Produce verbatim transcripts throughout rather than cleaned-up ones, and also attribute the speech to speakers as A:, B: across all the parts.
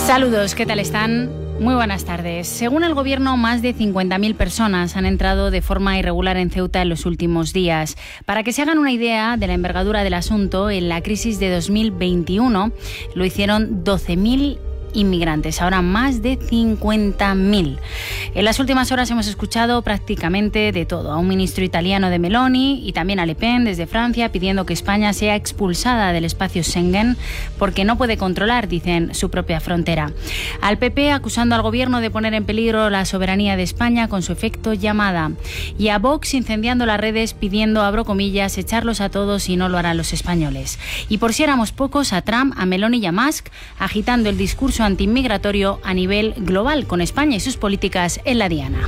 A: Saludos, ¿qué tal están? Muy buenas tardes. Según el Gobierno, más de cincuenta mil personas han entrado de forma irregular en Ceuta en los últimos días. Para que se hagan una idea de la envergadura del asunto, en la crisis de dos mil veintiuno lo hicieron doce mil inmigrantes, ahora más de cincuenta mil. En las últimas horas hemos escuchado prácticamente de todo. A un ministro italiano de Meloni y también a Le Pen desde Francia pidiendo que España sea expulsada del espacio Schengen porque no puede controlar, dicen, su propia frontera. Al P P acusando al gobierno de poner en peligro la soberanía de España con su efecto llamada. Y a Vox incendiando las redes pidiendo, abro comillas, echarlos a todos y no lo harán los españoles. Y por si éramos pocos, a Trump, a Meloni y a Musk agitando el discurso antiinmigratorio a nivel global, con España y sus políticas en la diana.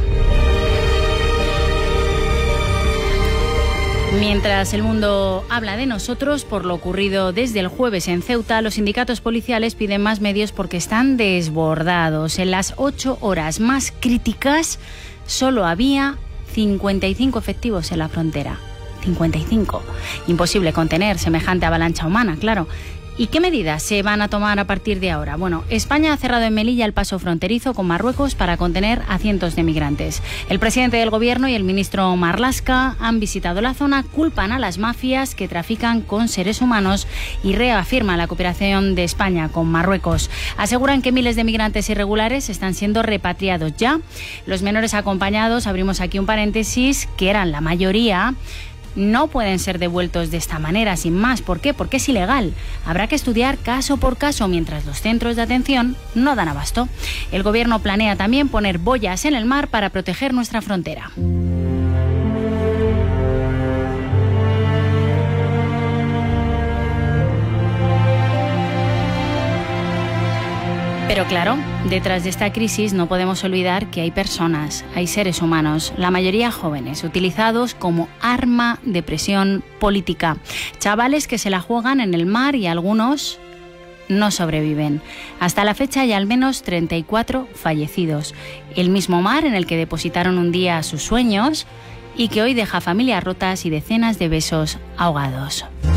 A: Mientras el mundo habla de nosotros por lo ocurrido desde el jueves en Ceuta, los sindicatos policiales piden más medios porque están desbordados. En las ocho horas más críticas solo había cincuenta y cinco efectivos en la frontera. cincuenta y cinco. Imposible contener semejante avalancha humana, claro. ¿Y qué medidas se van a tomar a partir de ahora? Bueno, España ha cerrado en Melilla el paso fronterizo con Marruecos para contener a cientos de migrantes. El presidente del Gobierno y el ministro Marlaska han visitado la zona, culpan a las mafias que trafican con seres humanos y reafirman la cooperación de España con Marruecos. Aseguran que miles de migrantes irregulares están siendo repatriados ya. Los menores acompañados, abrimos aquí un paréntesis, que eran la mayoría, no pueden ser devueltos de esta manera, sin más. ¿Por qué? Porque es ilegal. Habrá que estudiar caso por caso mientras los centros de atención no dan abasto. El Gobierno planea también poner boyas en el mar para proteger nuestra frontera. Pero claro, detrás de esta crisis no podemos olvidar que hay personas, hay seres humanos, la mayoría jóvenes, utilizados como arma de presión política. Chavales que se la juegan en el mar y algunos no sobreviven. Hasta la fecha hay al menos treinta y cuatro fallecidos. El mismo mar en el que depositaron un día sus sueños y que hoy deja familias rotas y decenas de besos ahogados.